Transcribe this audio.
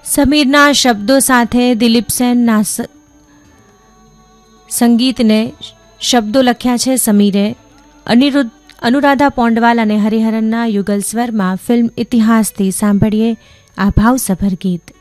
સમીરના શબ્દો સાથે દિલીપ સેનના સંગીતને શબ્દો લખ્યા છે સમીરે. અનુરાધા પોંડવાલ અને હરિહરનના યુગલ સ્વરમાં ફિલ્મ ઇતિહાસથી સાંભળીએ આ ભાવસભર ગીત.